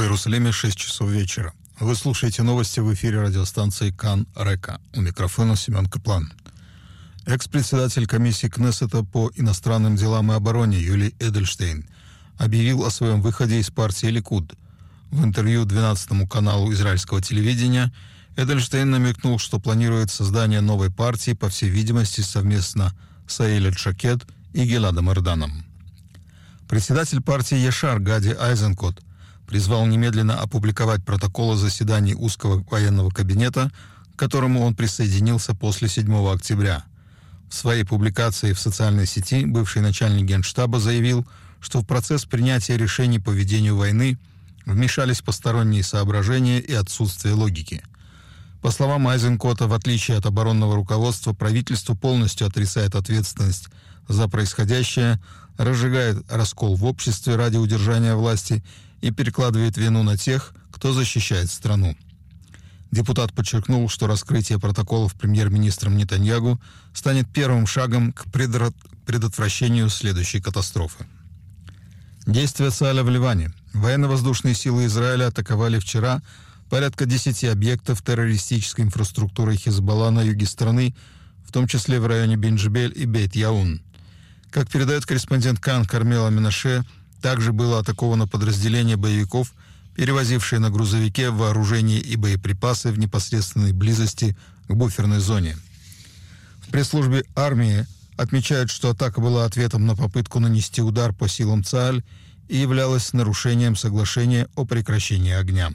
Иерусалиме 6 часов вечера. Вы слушаете новости в эфире радиостанции Кан-Река. У микрофона Семен Каплан. Экс-председатель комиссии Кнессета по иностранным делам и обороне Юлий Эдельштейн объявил о своем выходе из партии Ликуд. В интервью 12-му каналу израильского телевидения Эдельштейн намекнул, что планирует создание новой партии, по всей видимости, совместно с Аэлет Шакед и Гиладом Эрданом. Председатель партии Ешар Гади Айзенкот призвал немедленно опубликовать протоколы заседаний узкого военного кабинета, к которому он присоединился после 7 октября. В своей публикации в социальной сети бывший начальник Генштаба заявил, что в процесс принятия решений по ведению войны вмешались посторонние соображения и отсутствие логики. По словам Айзенкота, в отличие от оборонного руководства, правительство полностью отрицает ответственность за происходящее, разжигает раскол в обществе ради удержания власти и перекладывает вину на тех, кто защищает страну. Депутат подчеркнул, что раскрытие протоколов премьер-министром Нетаньягу станет первым шагом к предотвращению следующей катастрофы. Действия Цааля в Ливане. Военно-воздушные силы Израиля атаковали вчера порядка 10 объектов террористической инфраструктуры Хизбалла на юге страны, в том числе в районе Бен-Джбель и Бейт-Яун. Как передает корреспондент Кан Кармела Минаше, также было атаковано подразделение боевиков, перевозившие на грузовике вооружение и боеприпасы в непосредственной близости к буферной зоне. В пресс-службе армии отмечают, что атака была ответом на попытку нанести удар по силам Цааль и являлась нарушением соглашения о прекращении огня.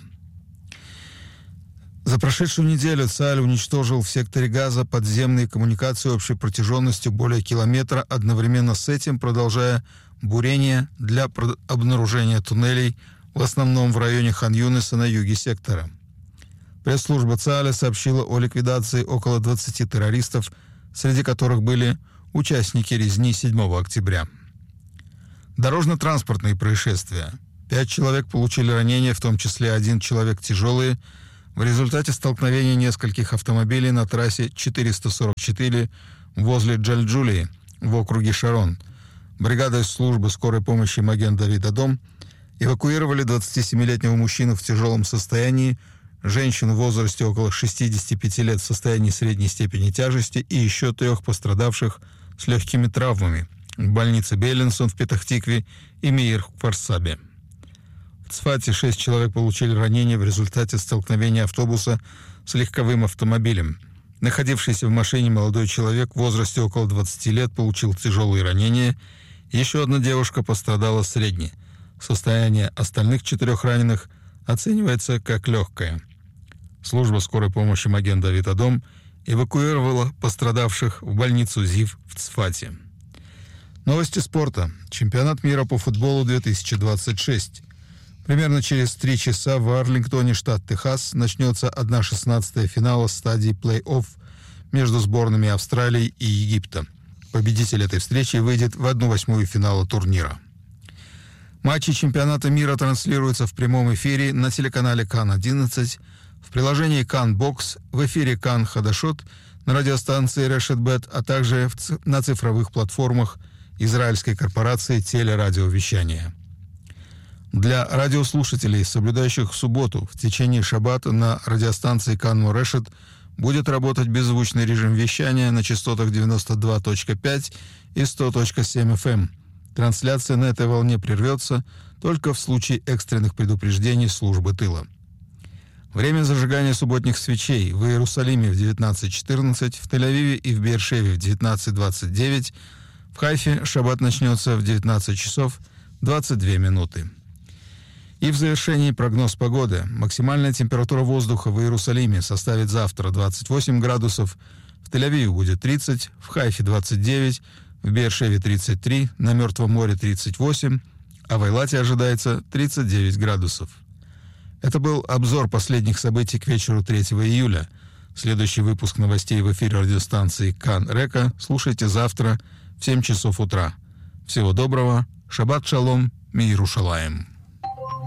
За прошедшую неделю Цааль уничтожил в секторе Газа подземные коммуникации общей протяженностью более километра, одновременно с этим продолжая бурение для обнаружения туннелей, в основном в районе Хан-Юниса на юге сектора. Пресс-служба Цааля сообщила о ликвидации около 20 террористов, среди которых были участники резни 7 октября. Дорожно-транспортные происшествия. 5 человек получили ранения, в том числе 1 человек тяжелые, в результате столкновения нескольких автомобилей на трассе 444 возле Джальджулии в округе Шарон. Бригада из службы скорой помощи Маген-Давид-Адом эвакуировали 27-летнего мужчину в тяжелом состоянии, женщину в возрасте около 65 лет в состоянии средней степени тяжести и еще 3 пострадавших с легкими травмами в больнице Бейлинсон в Петах-Тикве и Меир в Кфар-Сабе. В Цфате 6 человек получили ранения в результате столкновения автобуса с легковым автомобилем. Находившийся в машине молодой человек в возрасте около 20 лет получил тяжелые ранения. Еще одна девушка пострадала средне. Состояние остальных 4 раненых оценивается как легкое. Служба скорой помощи Маген-Давид-Адом эвакуировала пострадавших в больницу ЗИВ в Цфате. Новости спорта. Чемпионат мира по футболу 2026. Примерно через 3 часа в Арлингтоне, штат Техас, начнется 1/16 финала стадии плей-офф между сборными Австралии и Египта. Победитель этой встречи выйдет в 1/8 финала турнира. Матчи чемпионата мира транслируются в прямом эфире на телеканале Кан-11, в приложении Кан-Бокс, в эфире Кан-Хадашот, на радиостанции Решет-Бет, а также на цифровых платформах израильской корпорации телерадиовещания. Для радиослушателей, соблюдающих субботу, в течение шаббата на радиостанции Кан-Морешет будет работать беззвучный режим вещания на частотах 92.5 и 100.7 FM. Трансляция на этой волне прервется только в случае экстренных предупреждений службы тыла. Время зажигания субботних свечей в Иерусалиме в 19:14, в Тель-Авиве и в Беэр-Шеве в 19:29, в Хайфе шаббат начнется в 19 часов 22 минуты. И в завершении прогноз погоды. Максимальная температура воздуха в Иерусалиме составит завтра 28 градусов, в Тель-Авиве будет 30, в Хайфе 29, в Беэр-Шеве 33, на Мертвом море 38, а в Эйлате ожидается 39 градусов. Это был обзор последних событий к вечеру 3 июля. Следующий выпуск новостей в эфире радиостанции Кан-Река слушайте завтра в 7 часов утра. Всего доброго. Шаббат шалом. Миирушалаем.